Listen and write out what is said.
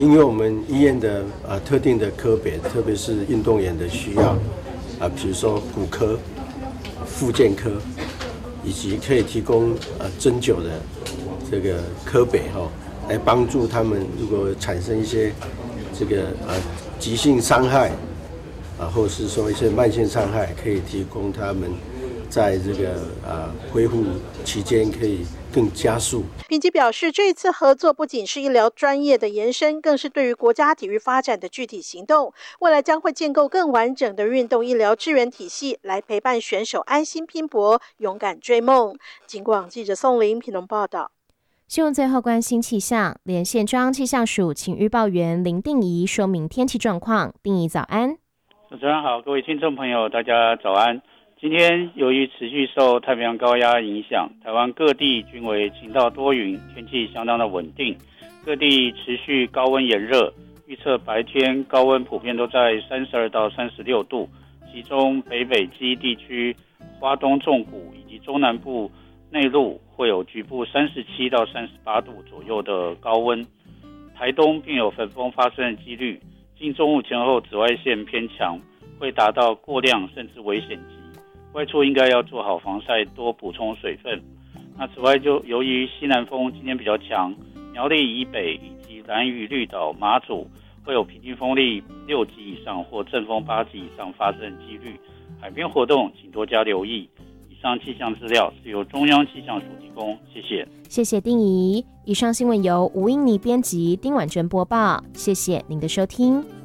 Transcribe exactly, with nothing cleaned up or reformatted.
因为我们医院的呃特定的科别，特别是运动员的需要啊，比如说骨科、复健科，以及可以提供呃针灸的这个科别哈、哦，来帮助他们如果产生一些这个呃急性伤害啊，或者是说一些慢性伤害，可以提供他们在这个呃恢复期间可以更加速。 丙级表示，这一次合作不仅是医疗专业的延伸，更是对于国家体育发展的具体行动。未来将会建构更完整的运动医疗支援体系，来陪伴选手安心拼搏，勇敢追梦。警广记者宋玲屏东报道。 新闻最后关心气象，连线中央气象署请预报员林定仪说明天气状况。定仪早安。 主持人好，各位听众朋友大家早安。今天由于持续受太平洋高压影响，台湾各地均为晴到多云，天气相当的稳定，各地持续高温炎热，预测白天高温普遍都在三十二到三十六度，其中北北基地区、花东纵谷以及中南部内陆会有局部三十七到三十八度左右的高温，台东并有焚风发生的几率，近中午前后紫外线偏强，会达到过量甚至危险级。外出应该要做好防晒，多补充水分。那此外，就由于西南风今天比较强，苗栗以北以及兰屿、绿岛、马祖会有平均风力六级以上或阵风八级以上发生的几率。海边活动请多加留意。以上气象资料是由中央气象署提供，谢谢。 谢谢丁仪。以上新闻由吴英妮编辑，丁婉珍播报。谢谢您的收听。